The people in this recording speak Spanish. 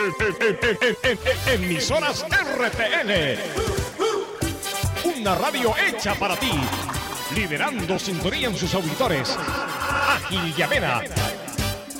Emisoras RTN. Una radio hecha para ti. Liderando sintonía en sus auditores. Ágil y amena.